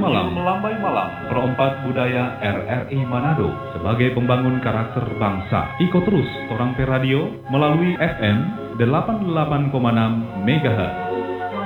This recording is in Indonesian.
malam, perempat budaya RRI Manado sebagai pembangun karakter bangsa. Ikut terus Torang Pe Radio melalui FM 88,6 MHz.